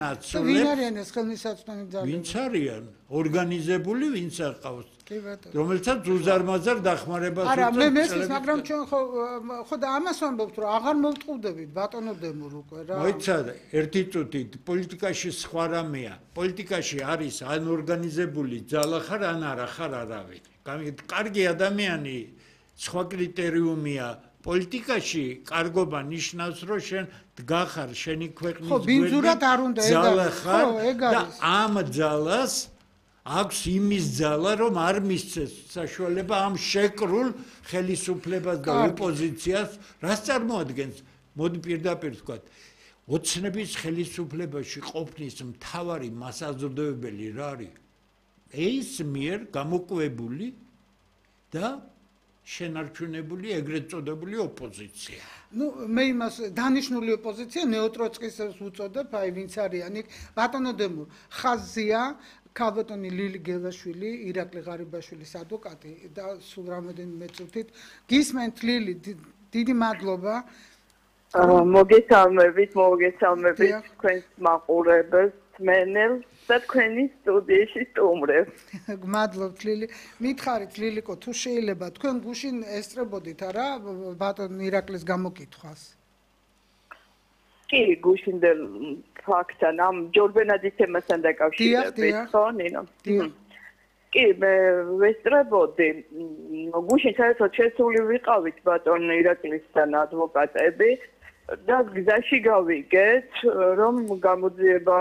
ვინ არიან ეს ხელმისაწვდომი ძალები? ვინც არიან? ორგანიზებული ვინც აყავს? რომელსაც უზარმაზარ დახმარებას არა, მე მესმის, მაგრამ ჩვენ ხო და ამას ვამბობთ, რომ აღარ მოვტყუდებით ბატონო დემურ უკვე რა. მოიცა, ერთი წუთით პოლიტიკაში სხვა რამეა. პოლიტიკაში არის ან ორგანიზებული ძალა ხარ, ან არა ხარ არავინ. კარგი ადამიანი სხვა კრიტერიუმია. პოლიტიკაში კარგობა ნიშნავს, რომ შენ დგახარ შენი ქვეყნის გვერდით. ხო, ბინძურად არ უნდა ეგ არის. და ამ ძალას აქვს იმის ძალა, რომ არ მისცეს საშუალება ამ შეკრულ ხელისუფლებას და ოპოზიციას, რაც წარმოადგენს, მოდი პირდაპირ ვთქვათ, ოცნების ხელისუფლებაში ყოფნის მთავარი მასაზრდოებელი რა არის? ეს მიერ გამოკვებული და შენარჩუნებული ეგრეთ წოდებული ოპოზიცია. ნუ მე იმას დანიშნული ოპოზიცია ნეოტროცკის უწოდებ, აი ვინც არიან იქ ბატონო დემურ, ხაზია ქალბატონი ლილი გელაშვილი, ირაკლი ღარიბაშვილის ადვოკატი და სულ რამოდენიმე წუთით გისმენთ ლილი, დიდი მადლობა. მოგესალმებით თქვენს მაყურებელს, მენელს და თქვენი სტუდიაში სტუმრებს. გმადლობთ ლილი. მითხარით ლილიკო, თუ შეიძლება თქვენ გუშინ ესწრებოდით არა ბატონ ირაკლის გამოკითხვას? კი, გუშინდელ ფაქტთან ამ ჯორბენაძის თემასთან დაკავშირებით, ხო, ნინო? კი, მე ვესწრებოდი. გუშინ საერთოდ შესული ვიყავით ბატონ ირაკლისთან ადვოკატები და გზაში გავიგეთ, რომ გამოძიება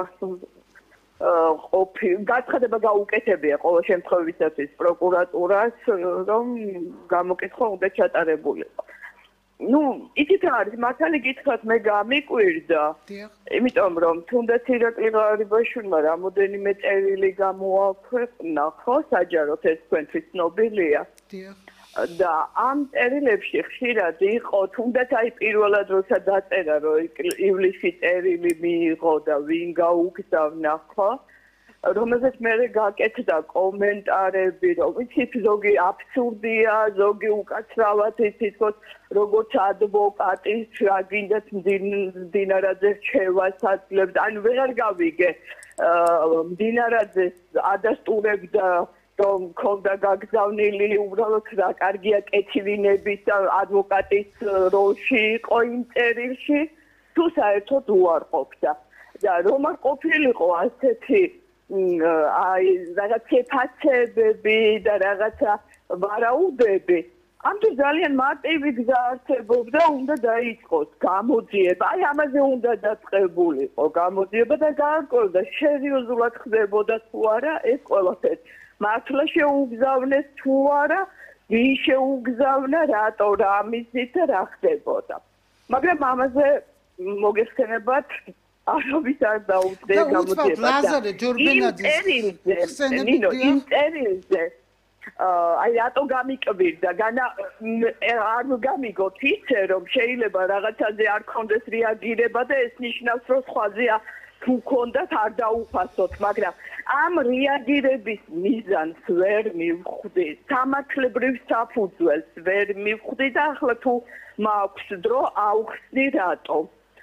გაცხადება გაუკეთებია ყოველ შემთხვევისათვის პროკურატურას, რომ გამოკითხვა უნდა ჩატარებულიყო. ნუ, იცით რა არის, მართალი გითხრათ, მე გამიკვირდა. იმიტომ რომ თუნდაც ირაკლი ღარიბაშვილმა რამოდენიმე წერილი გამოაქვეყნა, ხო, საჯაროდ ეს თქვენთვის ცნობილია. და ამ წერილებში ხშირად იყო, თუნდაც აი პირველად როცა დაწერა, რომ ივლისში წერილი მიიღო და ვინ გაუგზავნა, ხო? რომელზეც მე გაკეთდა კომენტარები, რომ იცით ზოგი აბსურდია, ზოგი უკაცრავად იცით, როგორც ადვოკატი, რა გინდათ მდინარაძე რჩევას აძლევს, ანუ ვეღარ გავიგე მდინარაძეს ადასტურებდა რომ ქონდა გაგზავნილი უბრალოდ რა კარგია კეთილინების ადვოკატის როლში იყო იმ წერილში, თუ საერთოდ უარყოფდა. და რომ არ ყოფილიყო ასეთი აი რაღაც ფაცებები და რაღაცა ვარაუდები, ამიტომ ძალიან მარტივი გზა არსებობდა, უნდა დაიწყოს გამოძიება. აი ამაზე უნდა დაწყებულიყო გამოძიება და გაარკვევდა სერიოზულად ხდებოდა თუ არა ეს ყველაფერი. მართლა შეუგზავნეს თუ არა, ვინ შეუგზავნა, რატო რა მისით და რა ხდებოდა. მაგრამ ამაზე მოგეხსენებათ არავის არ დაუწყია გამოძიება. ლაზარე ჯორბენაძის იმ წერილზე აი რატო გამიკვირდა, არ გამიგოთ ისე, რომ შეიძლება რაღაცაზე არ ქონდეს რეაგირება და ეს ნიშნავს, რომ სხვაზეა თუ ქონდათ არ დაუფასოთ, მაგრამ ამ რეაგირების მიზანს ვერ მივხვდი, სამართლებრივ საფუძველს ვერ მივხვდი და ახლა თუ მაქვს დრო ავხსნი რატო.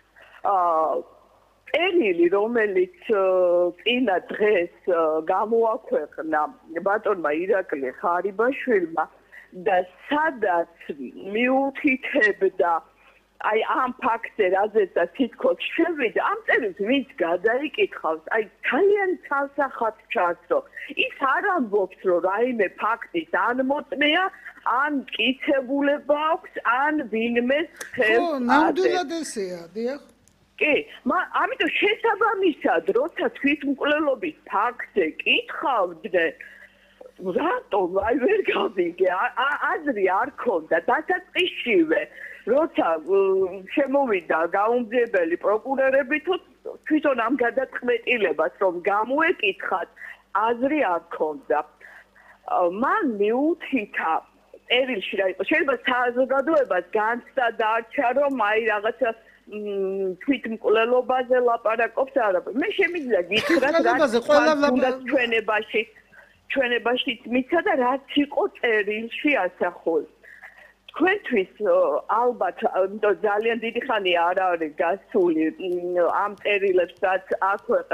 წერილი, რომელიც წინა დღეს გამოაქვეყნა ბატონმა ირაკლი ღარიბაშვილმა და სადაც მიუთითებდა აი ამ ფაქტზე, რაზეც თითქოს შევიდა, ამ წერილს ვინც გადაიკითხავს, აი ძალიან ცალსახად ჩასწრო. ის არ ამბობს, რომ რაიმე ფაქტის ანმოწმეა, ან მტკიცებულება აქვს, ან ვინმეს ხელს ხო, ნამდვილად ესეა, დიახ. კი, ამიტომ შესაბამისად, როცა თვითმკვლელობის ფაქტზე კითხავდნენ, რატომ აი ვერ გავიგე, აზრი არ ქონდა დასაწყისშივე, როცა შემოვიდა გაუმჯობელი პროკურორები, თვითონ ამ გადაწყვეტილებას რომ გამოეკითხათ, აზრი არ ქონდა. მან მიუთითა წერილში რა იყო, შეიძლება საზოგადოებას განცდა დარჩა, რომ აი რაღაცა თვითმკვლელობაზე ლაპარაკობს არა. მე შემიძლია გითხრათ რა ჩვენებაშიც მიცა და რაც იყო წერილში ასახული. თქვენთვის ალბათ ძალიან დიდი ხანი არ არის გასული ამ წერილებსაც აქვეყნა